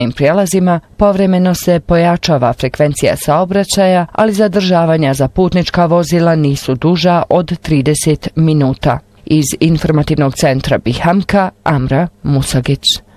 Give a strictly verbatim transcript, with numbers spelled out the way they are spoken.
prijelazima povremeno se pojačava frekvencija saobraćaja, ali zadržavanja za putnička vozila nisu duža od trideset minuta. Iz informativnog centra Bihamka, Amra Musagić.